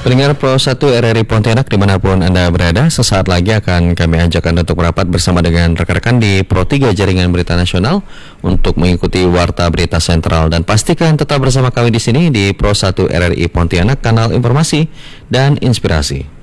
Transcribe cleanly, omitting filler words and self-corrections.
Pendengar Pro 1 RRI Pontianak dimanapun Anda berada, sesaat lagi akan kami ajak Anda untuk merapat bersama dengan rekan-rekan di Pro 3 Jaringan Berita Nasional untuk mengikuti Warta Berita Sentral. Dan pastikan tetap bersama kami di sini di Pro 1 RRI Pontianak, kanal informasi dan inspirasi.